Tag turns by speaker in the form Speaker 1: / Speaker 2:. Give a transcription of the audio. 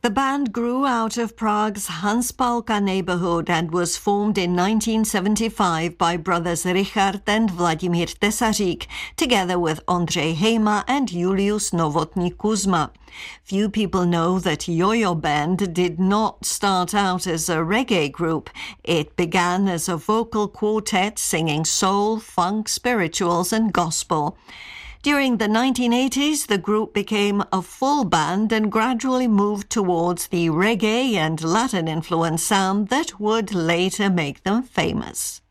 Speaker 1: The band grew out of Prague's Hanspalka neighborhood and was formed in 1975 by brothers Richard and Vladimir Tesařík, together with Ondřej Hejma and Julius Novotný Kuzma. Few people know that Yo-Yo Band did not start out as a reggae group. It began as a vocal quartet singing soul, funk, spirituals and gospel. During the 1980s, the group became a full band and gradually moved towards the reggae and Latin-influenced sound that would later make them famous.